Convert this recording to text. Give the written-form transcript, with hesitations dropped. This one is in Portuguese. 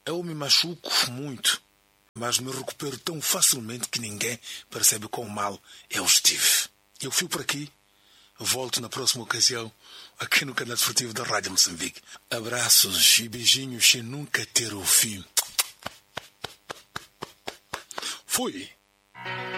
Eu me machuco muito, mas me recupero tão facilmente que ninguém percebe quão mal eu estive. Eu fui por aqui. Volto na próxima ocasião, aqui no canal desportivo da Rádio Moçambique. Abraços e beijinhos sem nunca ter o fim. Fui!